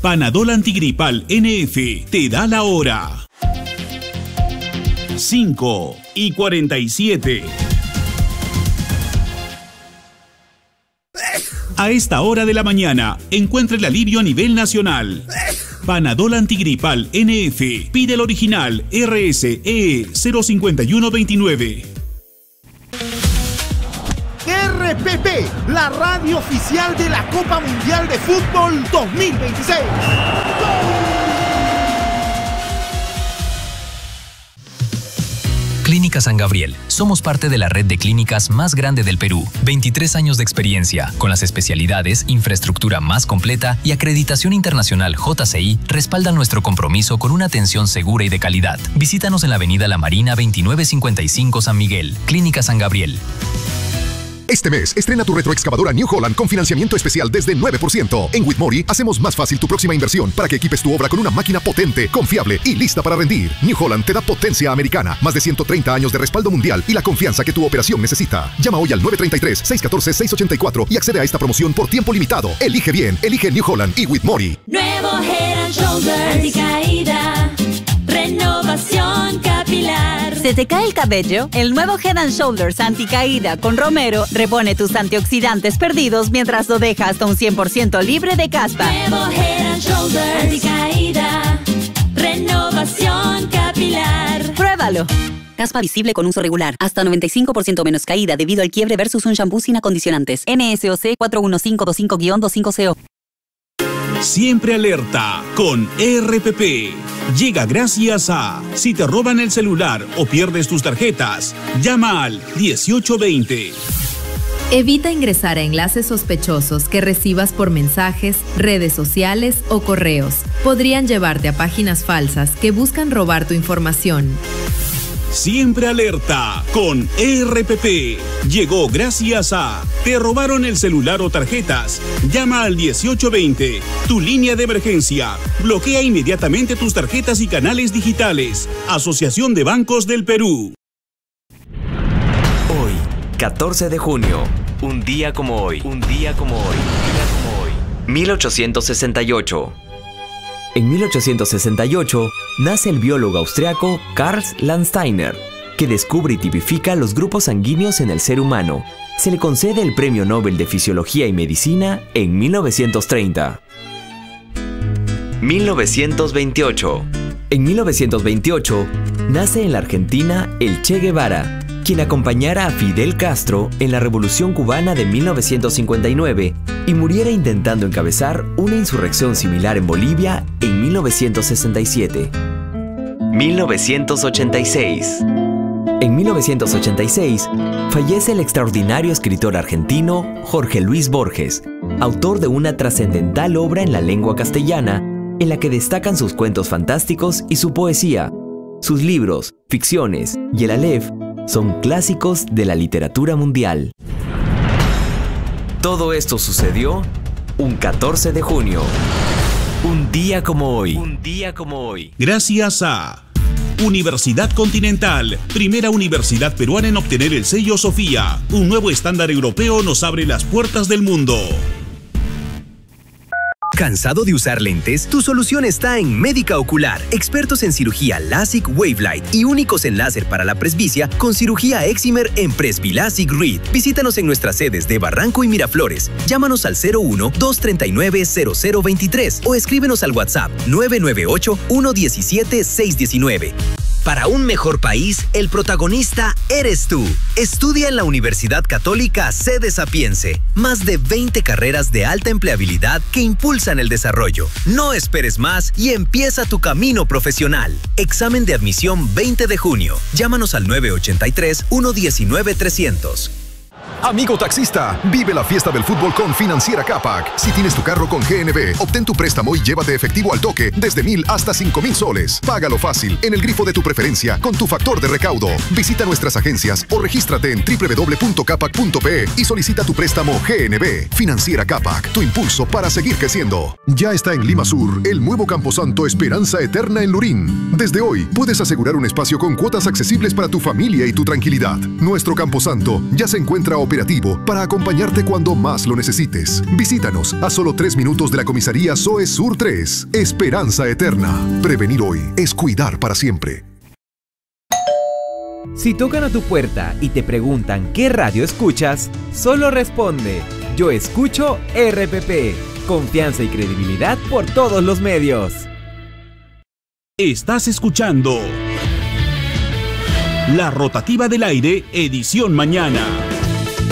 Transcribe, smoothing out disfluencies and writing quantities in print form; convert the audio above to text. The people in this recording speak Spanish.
Panadol Antigripal NF te da la hora. 5:47. A esta hora de la mañana, encuentra el alivio a nivel nacional. Panadol Antigripal NF. Pide el original RSE 05129. RPP, la radio oficial de la Copa Mundial de Fútbol 2026. Clínica San Gabriel. Somos parte de la red de clínicas más grande del Perú. 23 años de experiencia, con las especialidades, infraestructura más completa y acreditación internacional JCI respaldan nuestro compromiso con una atención segura y de calidad. Visítanos en la avenida La Marina 2955 San Miguel. Clínica San Gabriel. Este mes, estrena tu retroexcavadora New Holland con financiamiento especial desde 9%. En Whitmore hacemos más fácil tu próxima inversión para que equipes tu obra con una máquina potente, confiable y lista para rendir. New Holland te da potencia americana, más de 130 años de respaldo mundial y la confianza que tu operación necesita. Llama hoy al 933-614-684 y accede a esta promoción por tiempo limitado. Elige bien, elige New Holland y Whitmore. Nuevo Head and Shoulders anticaída, renovación capilar. ¿Se te cae el cabello? El nuevo Head and Shoulders anticaída con Romero repone tus antioxidantes perdidos mientras lo deja hasta un 100% libre de caspa. Nuevo Head and Shoulders anticaída, renovación capilar. Pruébalo. Caspa visible con uso regular. Hasta 95% menos caída debido al quiebre versus un shampoo sin acondicionantes. NSOC 41525-250. Siempre alerta con RPP. Llega gracias a: si te roban el celular o pierdes tus tarjetas, llama al 1820. Evita ingresar a enlaces sospechosos que recibas por mensajes, redes sociales o correos. Podrían llevarte a páginas falsas que buscan robar tu información. Siempre alerta con RPP. Llegó gracias a: ¿te robaron el celular o tarjetas? Llama al 1820, tu línea de emergencia. Bloquea inmediatamente tus tarjetas y canales digitales. Asociación de Bancos del Perú. Hoy, 14 de junio, un día como hoy, 1868. En 1868, nace el biólogo austriaco Karl Landsteiner, que descubre y tipifica los grupos sanguíneos en el ser humano. Se le concede el Premio Nobel de Fisiología y Medicina en 1930. 1928. En 1928, nace en la Argentina el Che Guevara, quien acompañara a Fidel Castro en la Revolución Cubana de 1959 y muriera intentando encabezar una insurrección similar en Bolivia en 1967. 1986. En 1986, fallece el extraordinario escritor argentino Jorge Luis Borges, autor de una trascendental obra en la lengua castellana, en la que destacan sus cuentos fantásticos y su poesía. Sus libros, ficciones y el Aleph son clásicos de la literatura mundial. Todo esto sucedió un 14 de junio. Un día como hoy. Gracias a Universidad Continental, primera universidad peruana en obtener el sello Sofía. Un nuevo estándar europeo nos abre las puertas del mundo. ¿Cansado de usar lentes? Tu solución está en Médica Ocular, expertos en cirugía LASIK Wavelight y únicos en láser para la presbicia con cirugía Excimer en Presbilasic Read. Visítanos en nuestras sedes de Barranco y Miraflores. Llámanos al 01-239-0023 o escríbenos al WhatsApp 998-117-619. Para un mejor país, el protagonista eres tú. Estudia en la Universidad Católica Sede Sapiense. Más de 20 carreras de alta empleabilidad que impulsan el desarrollo. No esperes más y empieza tu camino profesional. Examen de admisión 20 de junio. Llámanos al 983-119-300. Amigo taxista, vive la fiesta del fútbol con Financiera Capac. Si tienes tu carro con GNB, obtén tu préstamo y llévate efectivo al toque desde 1,000 hasta 5,000 soles. Págalo fácil en el grifo de tu preferencia con tu factor de recaudo. Visita nuestras agencias o regístrate en www.capac.pe y solicita tu préstamo GNB. Financiera Capac, tu impulso para seguir creciendo. Ya está en Lima Sur el nuevo Camposanto Esperanza Eterna en Lurín. Desde hoy puedes asegurar un espacio con cuotas accesibles para tu familia y tu tranquilidad. Nuestro Camposanto ya se encuentra operativo operativo para acompañarte cuando más lo necesites. Visítanos a solo 3 minutos de la comisaría SOE Sur 3. Esperanza eterna. Prevenir hoy es cuidar para siempre. Si tocan a tu puerta y te preguntan qué radio escuchas, solo responde: yo escucho RPP. Confianza y credibilidad por todos los medios. Estás escuchando La Rotativa del Aire, edición mañana.